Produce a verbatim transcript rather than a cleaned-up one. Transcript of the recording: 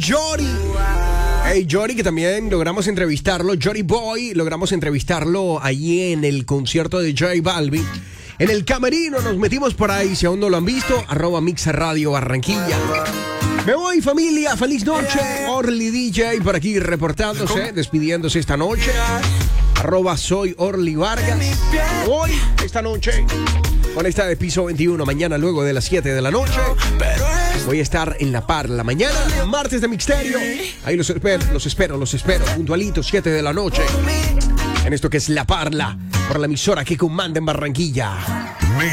Jory. Hey, Jory, que también logramos entrevistarlo. Jory Boy, logramos entrevistarlo allí en el concierto de J Balvin. En el camerino nos metimos por ahí. Si aún no lo han visto, arroba Mixa Radio Barranquilla. Me voy, familia. Feliz noche. Orly D J por aquí reportándose, despidiéndose esta noche. Arroba soy Orly Vargas. Hoy, esta noche, con esta de piso veintiuno. Mañana, luego de las siete de la noche, voy a estar en La Parla. Mañana, martes de Mixterio. Ahí los espero, los espero, los espero. Puntualitos, siete de la noche. En esto que es La Parla, por la emisora que comanda en Barranquilla.